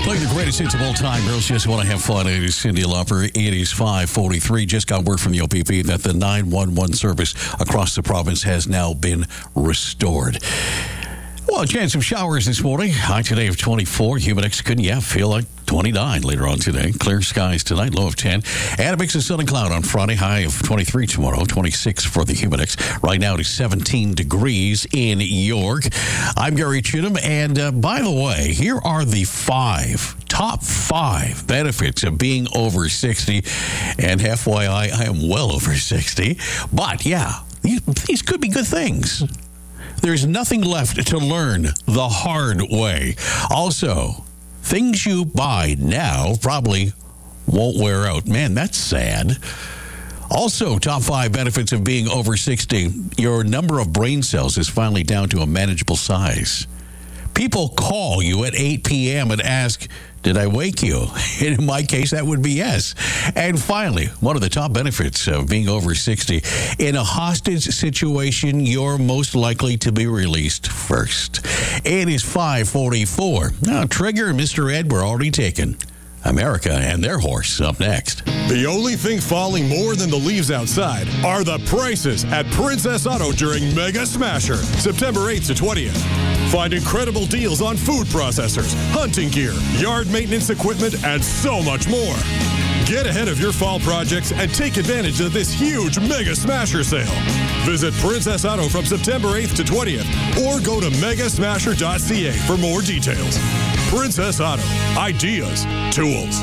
Playing the greatest hits of all time. Girls just want to have fun. It is Cyndi Lauper. It is 5:43. Just got word from the OPP that the 911 service across the province has now been restored. Well, a chance of showers this morning. High today of 24. Humidex could, feel like 29 later on today. Clear skies tonight, low of 10. And a mix of sun and cloud on Friday, high of 23 tomorrow, 26 for the Humidex. Right now it is 17 degrees in York. I'm Gary Chittum, and by the way, here are the top five benefits of being over 60. And FYI, I am well over 60. But these could be good things. There's nothing left to learn the hard way. Also, things you buy now probably won't wear out. Man, that's sad. Also, top five benefits of being over 60. Your number of brain cells is finally down to a manageable size. People call you at 8 p.m. and ask, did I wake you? And in my case, that would be yes. And finally, one of the top benefits of being over 60. In a hostage situation, you're most likely to be released first. It is 5:44. Now, Trigger and Mr. Ed were already taken. America and their horse up next. The only thing falling more than the leaves outside are the prices at Princess Auto during Mega Smasher, September 8th to 20th. Find incredible deals on food processors, hunting gear, yard maintenance equipment, and so much more. Get ahead of your fall projects and take advantage of this huge Mega Smasher sale. Visit Princess Auto from September 8th to 20th or go to megasmasher.ca for more details. Princess Auto. Ideas. Tools.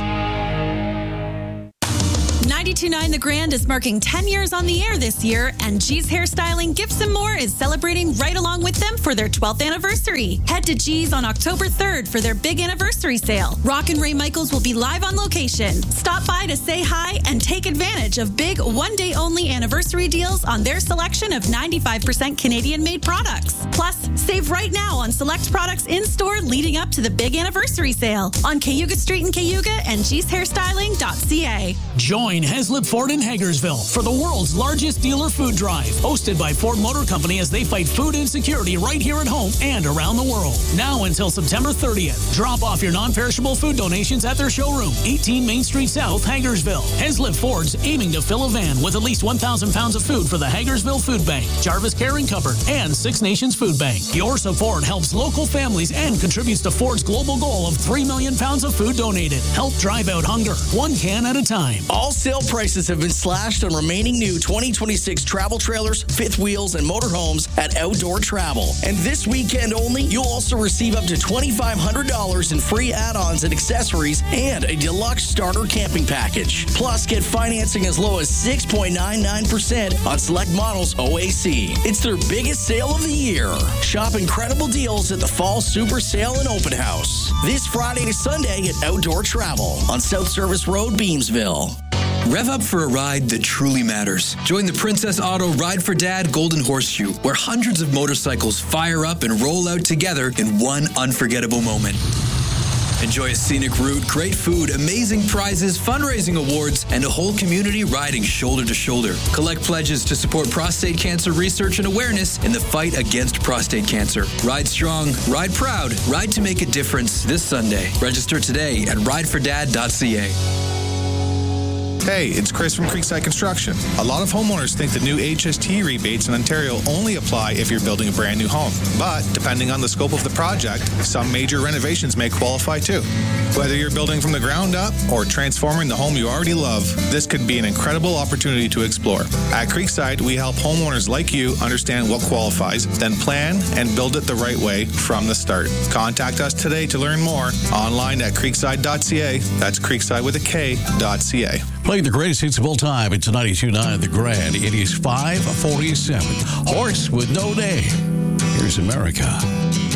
92.9 The Grand is marking 10 years on the air this year, and G's Hairstyling Gifts and More is celebrating right along with them for their 12th anniversary. Head to G's on October 3rd for their big anniversary sale. Rock and Ray Michaels will be live on location. Stop by to say hi and take advantage of big one-day-only anniversary deals on their selection of 95% Canadian-made products. Plus, save right now on select products in-store leading up to the big anniversary sale on Cayuga Street in Cayuga and gshairstyling.ca. Join Heslip Ford in Hagersville for the world's largest dealer food drive, hosted by Ford Motor Company as they fight food insecurity right here at home and around the world. Now until September 30th. Drop off your non-perishable food donations at their showroom, 18 Main Street South, Hagersville. Heslip Ford's aiming to fill a van with at least 1,000 pounds of food for the Hagersville Food Bank, Jarvis Caring Cupboard, and Six Nations Food Bank. Your support helps local families and contributes to Ford's global goal of 3 million pounds of food donated. Help drive out hunger, one can at a time. All sale prices have been slashed on remaining new 2026 travel trailers, fifth wheels, and motorhomes at Outdoor Travel. And this weekend only, you'll also receive up to $2,500 in free add-ons and accessories and a deluxe starter camping package. Plus, get financing as low as 6.99% on select models OAC. It's their biggest sale of the year. Shop incredible deals at the Fall Super Sale and Open House. This Friday to Sunday at Outdoor Travel on South Service Road, Beamsville. Rev up for a ride that truly matters. Join the Princess Auto Ride for Dad Golden Horseshoe, where hundreds of motorcycles fire up and roll out together in one unforgettable moment. Enjoy a scenic route, great food, amazing prizes, fundraising awards, and a whole community riding shoulder to shoulder. Collect pledges to support prostate cancer research and awareness in the fight against prostate cancer. Ride strong, ride proud, ride to make a difference this Sunday. Register today at ridefordad.ca. Hey, it's Chris from Creekside Construction. A lot of homeowners think the new HST rebates in Ontario only apply if you're building a brand new home. But depending on the scope of the project, some major renovations may qualify too. Whether you're building from the ground up or transforming the home you already love, this could be an incredible opportunity to explore. At Creekside, we help homeowners like you understand what qualifies, then plan and build it the right way from the start. Contact us today to learn more online at creekside.ca. That's creekside with a K.ca. Playing the greatest hits of all time. It's 92.9 The Grand. It is 5:47. Horse with no name. Here's America.